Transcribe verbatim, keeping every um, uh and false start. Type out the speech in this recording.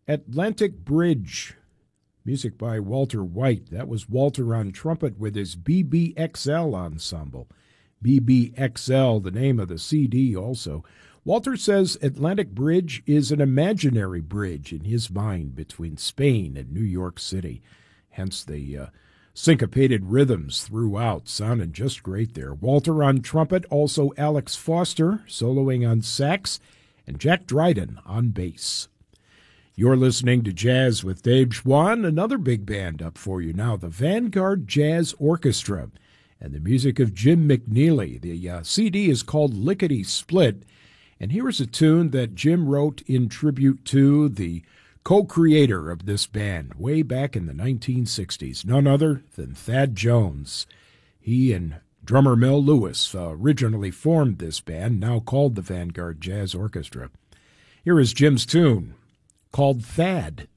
Atlantic Bridge, music by Walter White. That was Walter on trumpet with his B B X L ensemble. B B X L, the name of the C D also. Walter says Atlantic Bridge is an imaginary bridge in his mind between Spain and New York City. Hence the uh, syncopated rhythms throughout, sounding just great there. Walter on trumpet, also Alex Foster soloing on sax, and Jack Dryden on bass. You're listening to Jazz with Dave Schwann, another big band up for you now, the Vanguard Jazz Orchestra, and the music of Jim McNeely. The uh, C D is called Lickety Split, and here is a tune that Jim wrote in tribute to the co-creator of this band way back in the nineteen sixties, none other than Thad Jones. He and drummer Mel Lewis uh, originally formed this band, now called the Vanguard Jazz Orchestra. Here is Jim's tune called Thad.